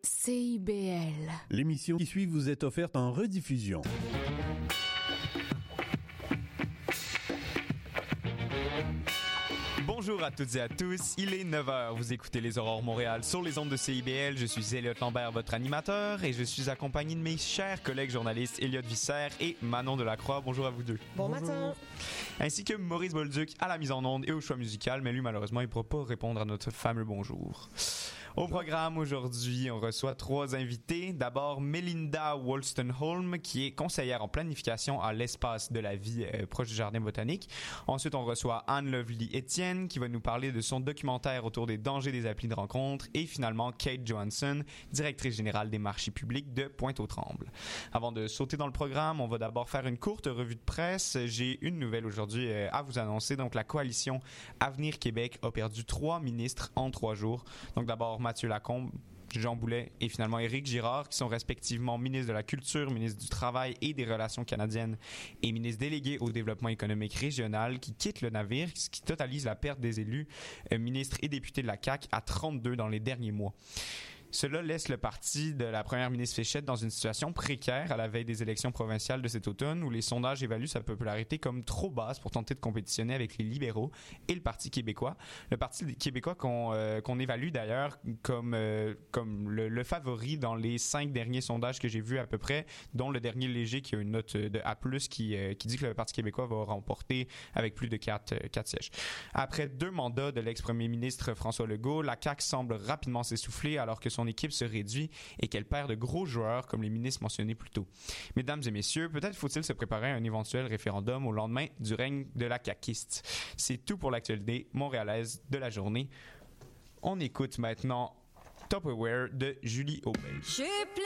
CIBL. L'émission qui suit vous est offerte en rediffusion. Bonjour à toutes et à tous, il est 9h, vous écoutez les Aurores Montréal sur les ondes de CIBL, je suis Elliot Lambert, votre animateur, et je suis accompagné de mes chers collègues journalistes Elliot Visser et Manon Delacroix. Bonjour à vous deux. Bon matin. Ainsi que Maurice Bolduc à la mise en onde et au choix musical, mais lui malheureusement il ne pourra pas répondre à notre fameux bonjour. Au programme aujourd'hui, on reçoit 3 invités. D'abord, Melinda Wolstenholme, qui est conseillère en planification à l'espace de la vie proche du Jardin botanique. Ensuite, on reçoit Anne-Lovely Etienne, qui va nous parler de son documentaire autour des dangers des applis de rencontre. Et finalement, Kate Johansson, directrice générale des marchés publics de Pointe-aux-Trembles. Avant de sauter dans le programme, on va d'abord faire une courte revue de presse. J'ai une nouvelle aujourd'hui à vous annoncer. Donc, la coalition Avenir Québec a perdu 3 ministres en 3 jours. Donc, d'abord, Mathieu Lacombe, Jean Boulet et finalement Éric Girard, qui sont respectivement ministre de la Culture, ministre du Travail et des Relations canadiennes et ministre délégué au développement économique régional, qui quittent le navire, ce qui totalise la perte des élus, ministres et députés de la CAQ à 32 dans les derniers mois. Cela laisse le parti de la première ministre Féchette dans une situation précaire à la veille des élections provinciales de cet automne, où les sondages évaluent sa popularité comme trop basse pour tenter de compétitionner avec les libéraux et le Parti québécois. Le Parti québécois qu'on évalue d'ailleurs comme le favori dans les 5 derniers sondages que j'ai vus à peu près, dont le dernier léger qui a une note de A+, qui dit que le Parti québécois va remporter avec plus de 4 sièges. Après 2 mandats de l'ex-premier ministre François Legault, la CAQ semble rapidement s'essouffler alors que son équipe se réduit et qu'elle perd de gros joueurs comme les ministres mentionnés plus tôt. Mesdames et messieurs, peut-être faut-il se préparer à un éventuel référendum au lendemain du règne de la caquiste. C'est tout pour l'actualité montréalaise de la journée. On écoute maintenant Tupperware de Julie Aubin.